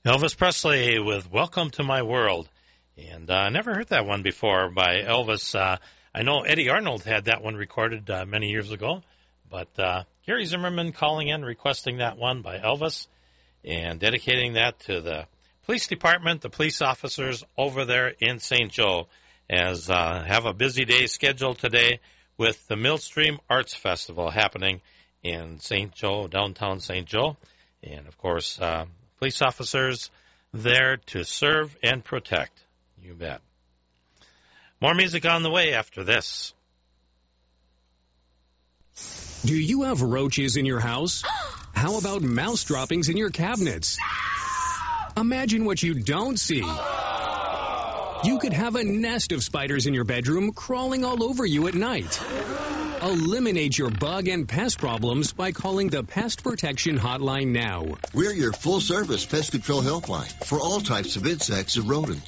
Elvis Presley with Welcome to My World. And I never heard that one before by Elvis. I know Eddie Arnold had that one recorded many years ago, but Gary Zimmerman calling in, requesting that one by Elvis, and dedicating that to the police department, the police officers over there in St. Joe, as have a busy day scheduled today with the Millstream Arts Festival happening in St. Joe, downtown St. Joe. And, of course, police officers there to serve and protect. You bet. More music on the way after this. Do you have roaches in your house? How about mouse droppings in your cabinets? Imagine what you don't see. You could have a nest of spiders in your bedroom crawling all over you at night. Eliminate your bug and pest problems by calling the Pest Protection Hotline now. We're your full-service pest control helpline for all types of insects and rodents.